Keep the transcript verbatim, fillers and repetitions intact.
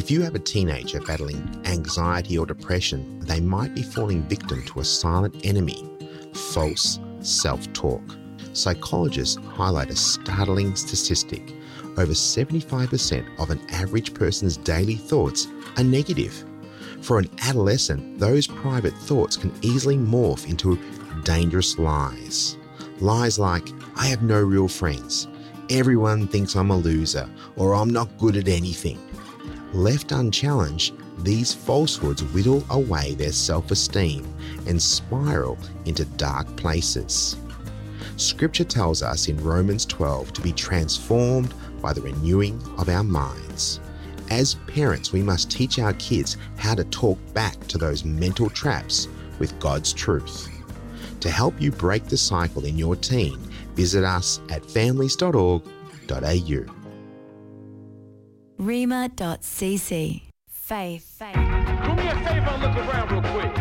If you have a teenager battling anxiety or depression, they might be falling victim to a silent enemy, false self-talk. Psychologists highlight a startling statistic. Over seventy-five percent of an average person's daily thoughts are negative. For an adolescent, those private thoughts can easily morph into dangerous lies. Lies like, I have no real friends, everyone thinks I'm a loser, or I'm not good at anything. Left unchallenged, these falsehoods whittle away their self-esteem and spiral into dark places. Scripture tells us in Romans twelve to be transformed by the renewing of our minds. As parents, we must teach our kids how to talk back to those mental traps with God's truth. To help you break the cycle in your teen, visit us at families dot org dot a u. rhema dot c c. Faith. Faith. Do me a favor and look around real quick.